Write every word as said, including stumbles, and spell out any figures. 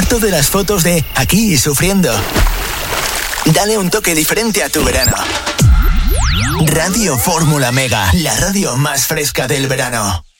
Harto de las fotos de aquí sufriendo. Dale un toque diferente a tu verano. Radio Fórmula Mega, la radio más fresca del verano.